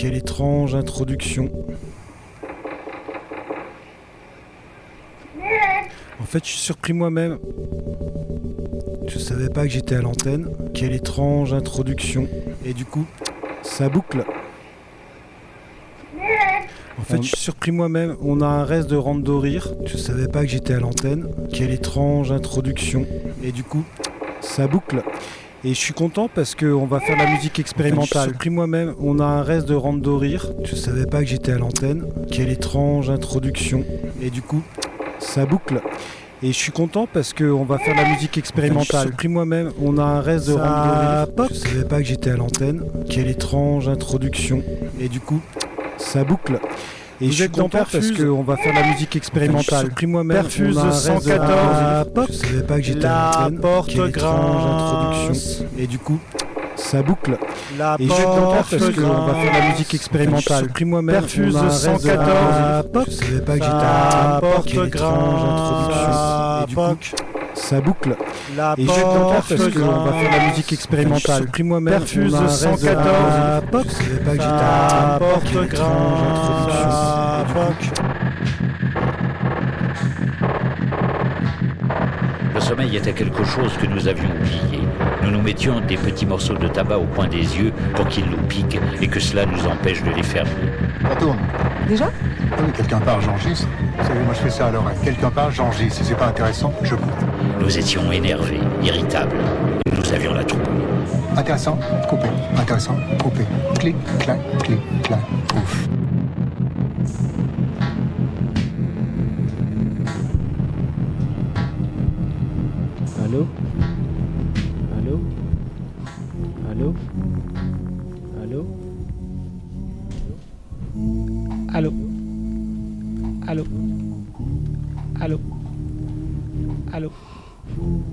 Quelle étrange introduction. En fait, je suis surpris moi-même. Je savais pas que j'étais à l'antenne. Quelle étrange introduction. Et du coup, ça boucle. En fait, je suis surpris moi-même. On a un reste de rando rire. Je savais pas que j'étais à l'antenne. Quelle étrange introduction. Et du coup, ça boucle. Et je suis content parce qu'on va faire la musique expérimentale. En fait, je suis surpris moi-même. On a un reste de rando rire. Je savais pas que j'étais à l'antenne. Quelle étrange introduction. Et du coup, ça boucle. Et je suis content parce qu'on va faire la musique expérimentale. En fait, je suis surpris moi-même. On a un reste de rando rire. Je savais pas que j'étais à l'antenne. Quelle étrange introduction. Et du coup, ça boucle. Et je suis content parce qu'on va faire la musique expérimentale. Je suis surpris moi-même. Perfuse on a un reste 114. de... Je savais pas que j'étais à l'antenne. La porte Quelle étrange introduction. grince. Et du coup, ça boucle. La Et je suis content porte parce qu'on va faire la musique grince. expérimentale. Je suis surpris moi-même. Perfuse on a un reste de 114. Je savais pas que j'étais La à l'antenne. porte Quelle étrange introduction. grince. Et du coup, ça boucle. La Et je suis content porte parce qu'on va faire la musique grince. expérimentale. Je suis surpris moi-même. Perfuse on a un reste de 114. Je savais pas que j'étais à La l'antenne. porte Quelle étrange introduction. Et du coup, grince. Le sommeil était quelque chose que nous avions oublié. Nous nous mettions des petits morceaux de tabac au coin des yeux pour qu'ils nous piquent et que cela nous empêche de les fermer. Ça tourne. Déjà? Oui, quelqu'un part, j'enregistre. Vous savez, moi je fais ça à l'oreille. Quelqu'un part, j'enregistre. Si c'est pas intéressant, je coupe. Nous étions énervés, irritables. Nous avions la trouille. Intéressant, coupé. Intéressant, coupé. Clic, clac, clic, clac, pouf. Allô? Allô? Allô? Allô? Allô? Allô? Allô? Allô?